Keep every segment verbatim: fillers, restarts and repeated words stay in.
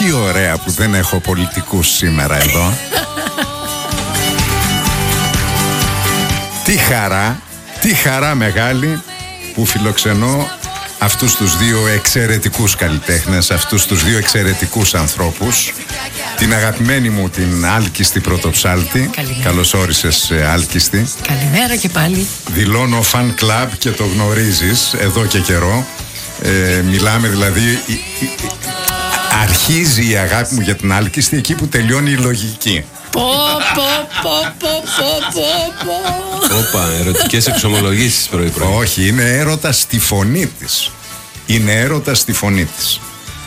Τι ωραία που δεν έχω πολιτικούς σήμερα εδώ. Τι χαρά, τι χαρά μεγάλη που φιλοξενώ αυτούς τους δύο εξαιρετικούς καλλιτέχνες, αυτούς τους δύο εξαιρετικούς ανθρώπους. Την αγαπημένη μου την Άλκιστη Πρωτοψάλτη. Καλώς όρισες, Άλκιστη. Καλημέρα και πάλι. Δηλώνω fan club και το γνωρίζεις εδώ και καιρό. ε, Μιλάμε δηλαδή, αρχίζει η αγάπη μου για την Άλκιστη εκεί που τελειώνει η λογική. Πω πω πω πω πω πω. Όπα, ερωτικές εξομολογήσεις πρωί πρωί. Όχι, είναι έρωτα στη φωνή της. Είναι έρωτα στη φωνή της.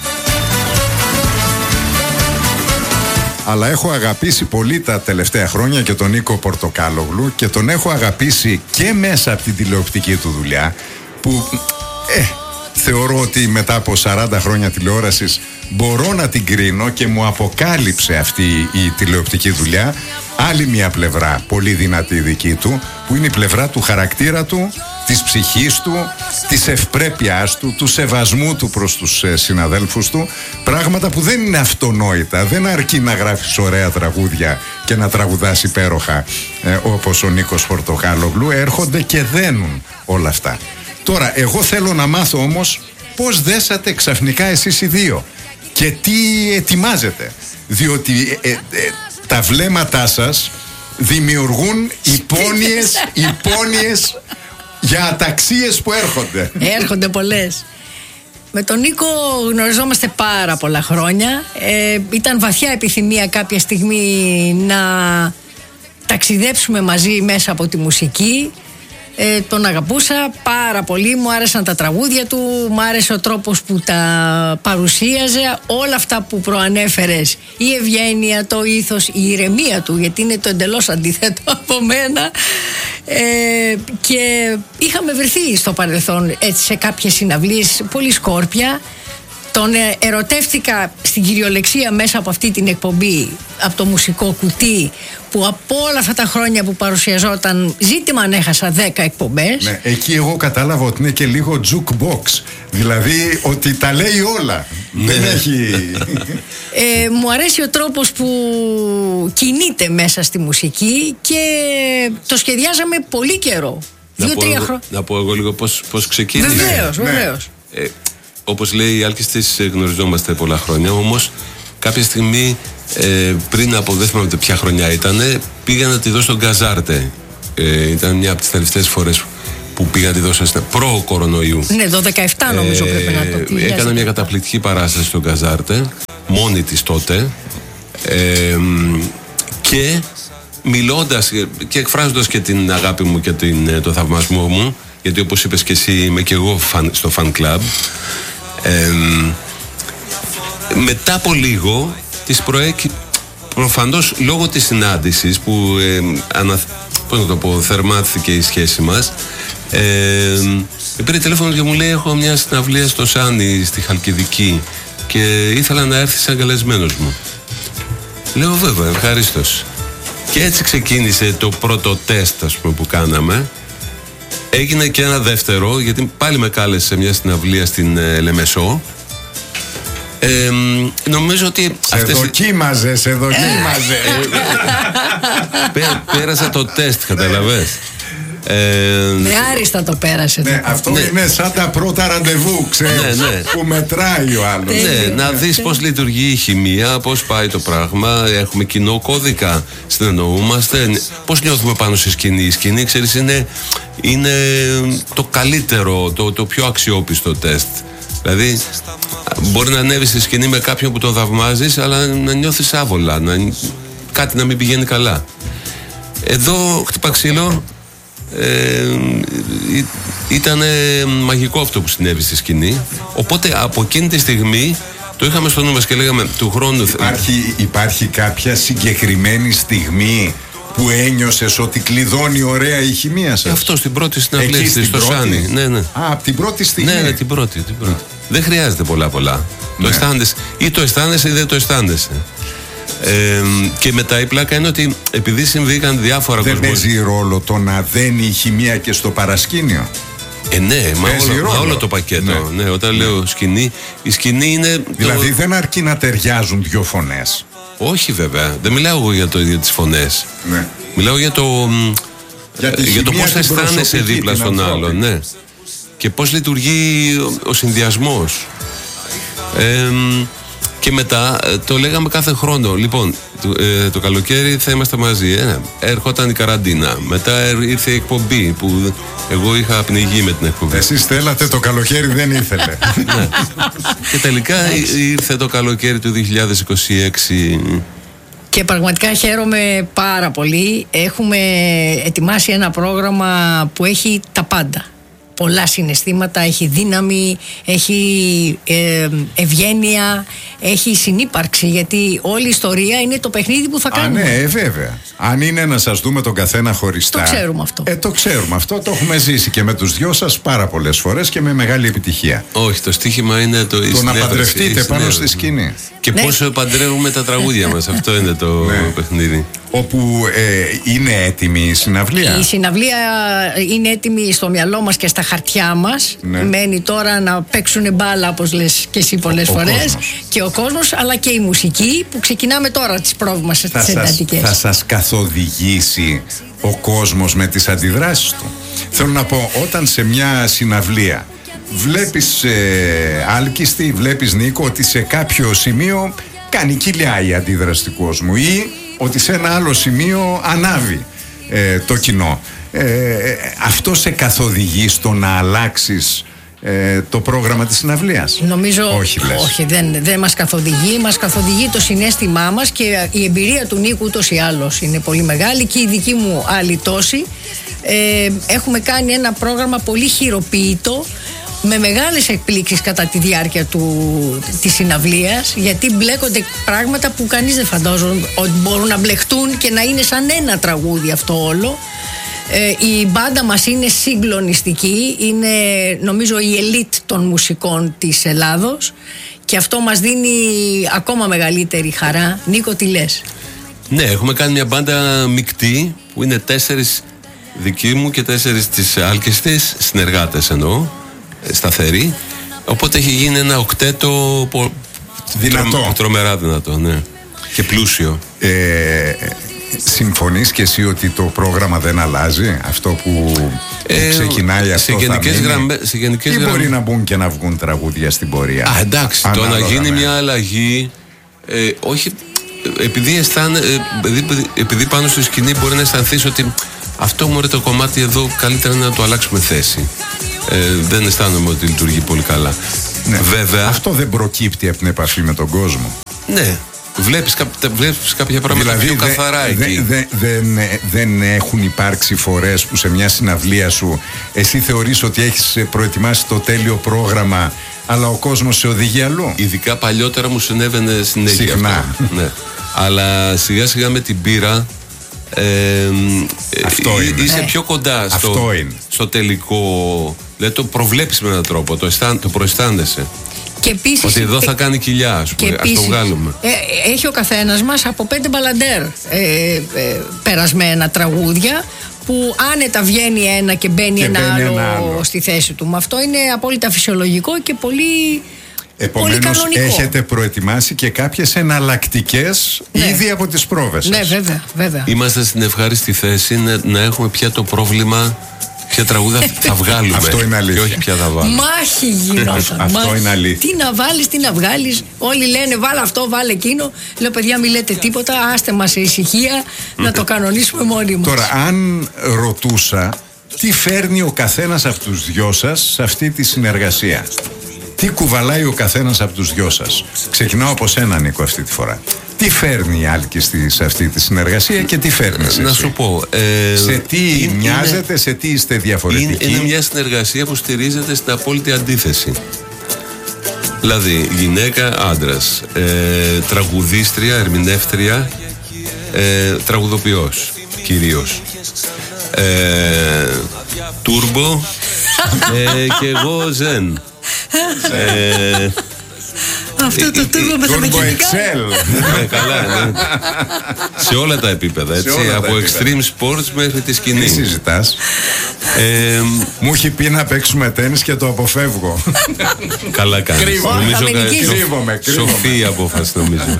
Αλλά έχω αγαπήσει πολύ τα τελευταία χρόνια και τον Νίκο Πορτοκάλογλου και τον έχω αγαπήσει και μέσα από την τηλεοπτική του δουλειά που ε, θεωρώ ότι μετά από σαράντα χρόνια τηλεόρασης μπορώ να την κρίνω και μου αποκάλυψε αυτή η τηλεοπτική δουλειά άλλη μια πλευρά πολύ δυνατή δική του, που είναι η πλευρά του χαρακτήρα του, της ψυχής του, της ευπρέπειάς του, του σεβασμού του προς τους ε, συναδέλφους του. Πράγματα που δεν είναι αυτονόητα. Δεν αρκεί να γράφεις ωραία τραγούδια και να τραγουδάς υπέροχα ε, όπως ο Νίκος Πορτοκάλογλου. Έρχονται και δένουν όλα αυτά. Τώρα εγώ θέλω να μάθω όμως πώς δέσατε ξαφνικά εσείς οι δύο και τι ετοιμάζετε, διότι ε, ε, ε, τα βλέμματά σας δημιουργούν υπόνοιες, υπόνοιες για αταξίες που έρχονται. Έρχονται πολλές. Με τον Νίκο γνωριζόμαστε πάρα πολλά χρόνια. ε, Ήταν βαθιά επιθυμία κάποια στιγμή να ταξιδέψουμε μαζί μέσα από τη μουσική. Ε, τον αγαπούσα πάρα πολύ, μου άρεσαν τα τραγούδια του, μου άρεσε ο τρόπος που τα παρουσίαζε, όλα αυτά που προανέφερες, η ευγένεια, το ήθος, η ηρεμία του, γιατί είναι το εντελώς αντίθετο από μένα. Ε, και είχαμε βρεθεί στο παρελθόν έτσι, σε κάποιες συναυλίες πολύ σκόρπια. Τον ερωτεύτηκα στην κυριολεξία μέσα από αυτή την εκπομπή, από το μουσικό κουτί, που από όλα αυτά τα χρόνια που παρουσιαζόταν, ζήτημα αν έχασα δέκα εκπομπές. Ναι, εκεί εγώ κατάλαβα ότι είναι και λίγο jukebox. Δηλαδή ότι τα λέει όλα. Δεν έχει... Ε, μου αρέσει ο τρόπος που κινείται μέσα στη μουσική και το σχεδιάζαμε πολύ καιρό. Δύο-τρία χρόνια. Να πω εγώ λίγο πώς, πώς ξεκίνησε. Βεβαίως, βεβαίως. Ε, όπως λέει η Άλκιστης, γνωριζόμαστε πολλά χρόνια, όμως κάποια στιγμή ε, πριν από δεν θυμάμαι ποια χρονιά ήταν, πήγα να τη δώσω στον Καζάρτε. Ε, ήταν μια από τις τελευταίες φορές που πήγα να τη δώσω στην προ-κορονοϊού. Ναι, το δεκαεπτά νομίζω ε, πρέπει να το πει. Έκανα μια καταπληκτική παράσταση στον Καζάρτε, μόνη της τότε, ε, και μιλώντας και εκφράζοντας και την αγάπη μου και την, το θαυμασμό μου, γιατί όπως είπες και εσύ είμαι και εγώ φαν, στο fan club. Ε, μετά από λίγο της προέκυψε, προφανώς λόγω της συνάντησης που ε, ανα, πώς να το πω, θερμάθηκε η σχέση μας, ε, πήρε τηλέφωνο και μου λέει έχω μια συναυλία στο Σάνι στη Χαλκιδική και ήθελα να έρθει σαν καλεσμένος μου. Λέω βέβαια, ευχαρίστως. Και έτσι ξεκίνησε το πρώτο τεστ, ας πούμε, που κάναμε. Έγινε και ένα δεύτερο, γιατί πάλι με κάλεσε σε μια συναυλία στην ε, Λεμεσό. Ε, νομίζω ότι σε αυτές... δοκίμαζε, σε δοκίμαζε. Πέ, πέρασα το τεστ, καταλαβες. Ε, με άριστα το πέρασε. Ναι, αυτό ναι. Είναι σαν τα πρώτα ραντεβού, ξέρεις, ναι, ναι. Που μετράει ο άλλος. Ναι, να δεις πώς λειτουργεί η χημεία, πώς πάει το πράγμα. Έχουμε κοινό κώδικα, συνεννοούμαστε. Πώς νιώθουμε πάνω στη σκηνή. Η σκηνή, ξέρεις, είναι, είναι το καλύτερο, το, το πιο αξιόπιστο τεστ. Δηλαδή, μπορεί να ανέβεις στη σκηνή με κάποιον που τον θαυμάζεις, αλλά να νιώθεις άβολα, να, κάτι να μην πηγαίνει καλά. Εδώ, χτυπά ξύλο. Ε, ήταν μαγικό αυτό που συνέβη στη σκηνή. Οπότε από εκείνη τη στιγμή το είχαμε στο νου μας και λέγαμε του χρόνου. Υπάρχει, υπάρχει κάποια συγκεκριμένη στιγμή που ένιωσες ότι κλειδώνει ωραία η χημεία σας? Αυτό στην πρώτη συναυλία στο Σάνι. Ναι, ναι. Α, από την πρώτη στιγμή. Ναι, ναι, την πρώτη, την πρώτη. Δεν χρειάζεται πολλά πολλά. Ναι. Το αισθάνεσαι, ή το αισθάνεσαι ή δεν το αισθάνεσαι. Ε, και μετά η πλάκα είναι ότι επειδή συμβήκαν διάφορα δεν κοσμos... παίζει ρόλο το να δένει η χημεία και στο παρασκήνιο. Ε, ναι, μα όλο, μα όλο το πακέτο. Ναι. Ναι, όταν ναι. λέω σκηνή, η σκηνή είναι. Δηλαδή το... δεν αρκεί να ταιριάζουν δύο φωνές. Όχι, βέβαια. Δεν μιλάω εγώ για, το, για τις φωνές. Ναι. Μιλάω για το. Για, για το πώς θα αισθάνεσαι δίπλα στον άλλον. Ναι. Και πώς λειτουργεί ο, ο συνδυασμός. Ε, και μετά το λέγαμε κάθε χρόνο. Λοιπόν, το, ε, το καλοκαίρι θα είμαστε μαζί. Ε. Έρχονταν η καραντίνα. Μετά ήρθε η εκπομπή που εγώ είχα πνιγεί με την εκπομπή. Εσείς θέλατε, το καλοκαίρι δεν ήθελε. Ναι. Και τελικά ήρθε το καλοκαίρι του δύο χιλιάδες είκοσι έξι. Και πραγματικά χαίρομαι πάρα πολύ. Έχουμε ετοιμάσει ένα πρόγραμμα που έχει τα πάντα. Πολλά συναισθήματα, έχει δύναμη, έχει ε, ευγένεια, έχει συνύπαρξη, γιατί όλη η ιστορία είναι το παιχνίδι που θα κάνουμε. Α, ναι, ε, βέβαια. Αν είναι να σας δούμε τον καθένα χωριστά. Το ξέρουμε αυτό. Ε, το ξέρουμε αυτό, το έχουμε ζήσει και με τους δυο σας πάρα πολλές φορές και με μεγάλη επιτυχία. Όχι, το στοίχημα είναι το... Το να παντρευτείτε πάνω στη σκηνή. Και ναι. πώς παντρεύουμε τα τραγούδια μας, αυτό είναι το ναι. παιχνίδι. Όπου ε, είναι έτοιμη η συναυλία. Η συναυλία είναι έτοιμη στο μυαλό μας και στα χαρτιά μας. Ναι. Μένει τώρα να παίξουν μπάλα, όπως λες και εσύ πολλές ο, φορές. Ο κόσμος. Και ο κόσμος, αλλά και η μουσική που ξεκινάμε τώρα τις πρόβες μας τις εντατικές. Θα σας καθοδηγήσει ο κόσμος με τις αντιδράσεις του. Θέλω να πω, όταν σε μια συναυλία βλέπεις ε, άλκιστη, βλέπεις Νίκο, ότι σε κάποιο σημείο κάνει κοιλιά η αντίδραση του κόσμου ή ότι σε ένα άλλο σημείο ανάβει ε, το κοινό. Ε, αυτό σε καθοδηγεί στο να αλλάξεις ε, το πρόγραμμα της συναυλίας? Νομίζω όχι, λες. όχι δεν, δεν μας καθοδηγεί. Μας καθοδηγεί το συναίσθημά μας και η εμπειρία του Νίκου ούτως ή άλλως είναι πολύ μεγάλη και η δική μου άλλη τόση. Ε, έχουμε κάνει ένα πρόγραμμα πολύ χειροποίητο, με μεγάλες εκπλήξεις κατά τη διάρκεια του, της συναυλίας, γιατί μπλέκονται πράγματα που κανείς δεν φαντάζεται ότι μπορούν να μπλεχτούν και να είναι σαν ένα τραγούδι αυτό όλο. Ε, η μπάντα μας είναι συγκλονιστική, είναι νομίζω η ελίτ των μουσικών της Ελλάδος και αυτό μας δίνει ακόμα μεγαλύτερη χαρά. Νίκο, τι λες? Ναι, έχουμε κάνει μια μπάντα μεικτή που είναι τέσσερις δικοί μου και τέσσερις της άλκιστης, συνεργάτες εννοώ, σταθερή. Οπότε έχει γίνει ένα οκτέτο πο... δυνατό. Τρο... τρομερά δυνατό, ναι. Και πλούσιο. Ε, συμφωνείς και εσύ ότι το πρόγραμμα δεν αλλάζει? Αυτό που ε, ξεκινάει αυτό σε γενικές θα γραμμές, σε γενικές ή γραμμές... μπορεί να μπουν και να βγουν τραγούδια στην πορεία? Α, εντάξει, το να γίνει μια αλλαγή ε, όχι, επειδή, αισθάνε, ε, επειδή, επειδή πάνω στη σκηνή μπορεί να αισθανθείς ότι αυτό μου το κομμάτι εδώ καλύτερα είναι να το αλλάξουμε θέση. Ε, δεν αισθάνομαι ότι λειτουργεί πολύ καλά. Ναι. Βέβαια, αυτό δεν προκύπτει από την επαφή με τον κόσμο. Ναι. Βλέπεις, κά, βλέπεις κάποια πράγματα δηλαδή, πιο καθαρά δε, εκεί. Δε, δε, δεν, δεν έχουν υπάρξει φορές που σε μια συναυλία σου εσύ θεωρείς ότι έχεις προετοιμάσει το τέλειο πρόγραμμα, αλλά ο κόσμος σε οδηγεί αλλού? Ειδικά παλιότερα μου συνέβαινε συνέχεια. Συχνά. Αυτό. Ναι. Αλλά σιγά σιγά με την πείρα ε, αυτό ε, είναι. Είσαι πιο κοντά στο, αυτό είναι. στο τελικό. Δηλαδή το προβλέπεις με έναν τρόπο, το, αισθάν, το προαισθάνεσαι. Και επίσης, ότι εδώ θα κάνει κοιλιά, ας πούμε, επίσης, ας το βγάλουμε. Ε, έχει ο καθένας μας από πέντε μπαλαντέρ ε, ε, περασμένα τραγούδια, που άνετα βγαίνει ένα και μπαίνει, και ένα, μπαίνει άλλο ένα άλλο στη θέση του. Με αυτό είναι απόλυτα φυσιολογικό και πολύ, επομένως, πολύ κανονικό. Έχετε προετοιμάσει και κάποιες εναλλακτικές, ναι, ήδη από τις πρόβες σας. Ναι, βέβαια, βέβαια. Είμαστε στην ευχάριστη θέση να, να έχουμε πια το πρόβλημα ποια τραγούδα θα βγάλουμε. Αυτό είναι αλήθεια. Και όχι ποια θα βάλουμε. Μάχη γινόταν. Αυτό Μάχη. είναι αλήθεια. Τι να βάλεις, τι να βγάλεις. Όλοι λένε βάλε αυτό, βάλε εκείνο. Λέω παιδιά, μην λέτε τίποτα. Άστε μας σε ησυχία να το κανονίσουμε μόνοι μας. Τώρα, αν ρωτούσα τι φέρνει ο καθένας από τους δυο σας σε αυτή τη συνεργασία, τι κουβαλάει ο καθένας από τους δυο σας? Ξεκινάω από σένα, Νίκο, αυτή τη φορά. Τι φέρνει η Άλκιστη σε αυτή τη συνεργασία και τι φέρνει εσύ? Να σου πω. Ε, σε τι είναι, μοιάζετε, σε τι είστε διαφορετικοί? Είναι, είναι μια συνεργασία που στηρίζεται στην απόλυτη αντίθεση. Δηλαδή, γυναίκα, άντρας, ε, τραγουδίστρια, ερμηνεύτρια, ε, τραγουδοποιός κυρίως. Ε, τούρμπο ε, και εγώ ζεν. Ε, Αυτό το τούρμπο με τα μηχανικά. Ναι, καλά, ναι. Σε όλα τα επίπεδα, έτσι. Από extreme sports μέχρι τη σκηνή. Τι συζητάς? Ε, Μου έχει πει να παίξουμε τένις και το αποφεύγω. Καλά κάνεις. Νομίζω κρύβομαι. Σοφή η απόφαση, νομίζω.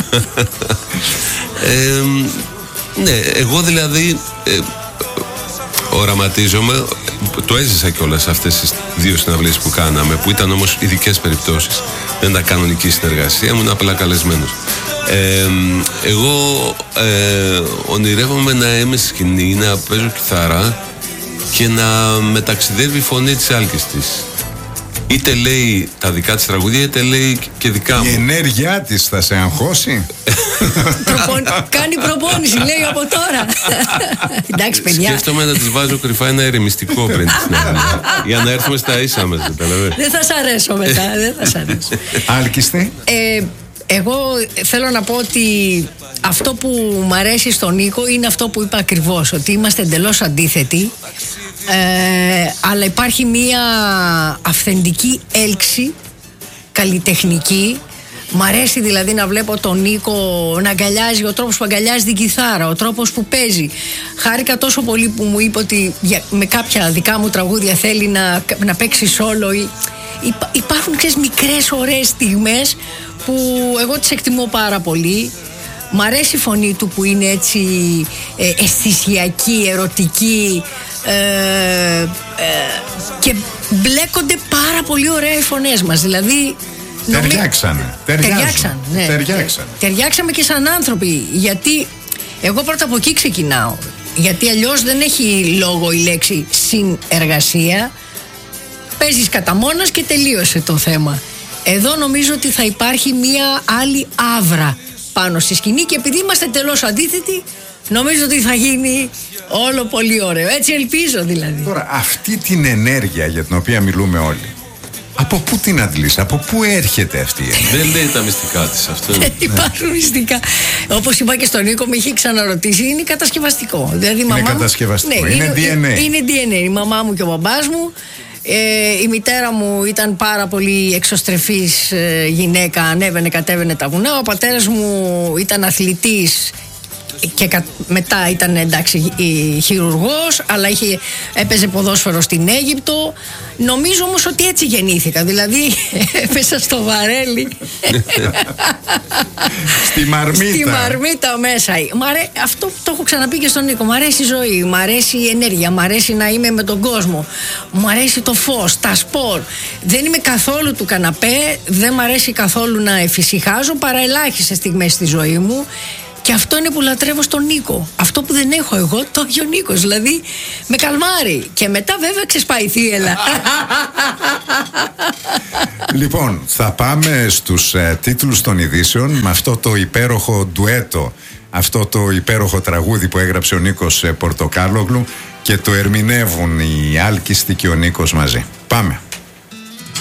ε, ναι, εγώ δηλαδή ε, οραματίζομαι, το έζησα κιόλας αυτές τις δύο συναυλίες που κάναμε, που ήταν όμως ειδικές περιπτώσεις, δεν ήταν κανονική συνεργασία, ήμουν απλά καλεσμένος. Ε, εγώ ε, ονειρεύομαι να είμαι στη σκηνή, να παίζω κιθάρα και να μεταξιδεύει η φωνή της άλκης της. Είτε λέει τα δικά της τραγούδια, είτε λέει και δικά μου. Η ενέργειά της θα σε αγχώσει. Προπον... Κάνει προπόνηση, λέει από τώρα. Εντάξει, παιδιά. Σκέφτομαι να της βάζω κρυφά ένα ερεμιστικό πριν τη συνεργασία. Για να έρθουμε στα ίσα μας. Δεν θα σ' αρέσω μετά. Δεν θα σ' αρέσω. Άλκιστη. Ε, εγώ θέλω να πω ότι αυτό που μου αρέσει στον Νίκο είναι αυτό που είπα ακριβώς, ότι είμαστε εντελώς αντίθετοι, ε, αλλά υπάρχει μία αυθεντική έλξη καλλιτεχνική. Μ' αρέσει δηλαδή να βλέπω τον Νίκο να αγκαλιάζει, ο τρόπος που αγκαλιάζει την κιθάρα, ο τρόπος που παίζει. Χάρηκα τόσο πολύ που μου είπε ότι για, με κάποια δικά μου τραγούδια θέλει να, να παίξει σόλο. Υπά, υπάρχουν, ξέρεις, μικρές ωραίες στιγμές που εγώ τις εκτιμώ πάρα πολύ. Μ' αρέσει η φωνή του που είναι έτσι ε, αισθησιακή, ερωτική, ε, ε, και μπλέκονται πάρα πολύ ωραία οι φωνές μας. Δηλαδή Ταιριάξανε. Ταιριάξαν, ναι. Ταιριάξαν. Ταιριάξαμε και σαν άνθρωποι. Γιατί εγώ πρώτα από εκεί ξεκινάω. Γιατί αλλιώς δεν έχει λόγο η λέξη συνεργασία. Παίζεις κατά μόνας και τελείωσε το θέμα. Εδώ νομίζω ότι θα υπάρχει μία άλλη άβρα πάνω στη σκηνή και επειδή είμαστε τελώς αντίθετοι, νομίζω ότι θα γίνει όλο πολύ ωραίο. Έτσι ελπίζω δηλαδή. Τώρα αυτή την ενέργεια για την οποία μιλούμε όλοι, από πού την αντλείς, από πού έρχεται αυτή η ενέργεια? Δεν λέει τα μυστικά της αυτό. Δεν υπάρχουν μυστικά. Όπως είπα και στον Νίκο, με είχε ξαναρωτήσει, είναι κατασκευαστικό. Δηλαδή, είναι μαμά κατασκευαστικό, μου, ναι, είναι, είναι ντι εν έι. Είναι ντι εν έι. Η μαμά μου και ο μπαμπάς μου. Ε, η μητέρα μου ήταν πάρα πολύ εξωστρεφής ε, γυναίκα, ανέβαινε κατέβαινε τα βουνά. Ο πατέρας μου ήταν αθλητής και κα, μετά ήταν, εντάξει, χειρουργός, αλλά είχε, έπαιζε ποδόσφαιρο στην Αίγυπτο. Νομίζω όμως ότι έτσι γεννήθηκα. Δηλαδή έπεσα στο βαρέλι. Στη μαρμίτα. Στη μαρμίτα μέσα. Αρέ... Αυτό το έχω ξαναπεί και στον Νίκο. Μ' αρέσει η ζωή, μ' αρέσει η ενέργεια, μ' αρέσει να είμαι με τον κόσμο, μ' αρέσει το φως, τα σπορ. Δεν είμαι καθόλου του καναπέ, δεν μ' αρέσει καθόλου να εφησυχάζω, παρά ελάχιστες στιγμές στη ζωή μου. Και αυτό είναι που λατρεύω στον Νίκο. Αυτό που δεν έχω εγώ, το έχει ο Νίκος. Δηλαδή με καλμάρει. Και μετά βέβαια ξεσπάει η θύελα. Λοιπόν, θα πάμε στους ε, τίτλους των ειδήσεων με αυτό το υπέροχο ντουέτο, αυτό το υπέροχο τραγούδι που έγραψε ο Νίκος ε, Πορτοκάλογλου και το ερμηνεύουν οι Άλκιστοι και ο Νίκος μαζί. Πάμε.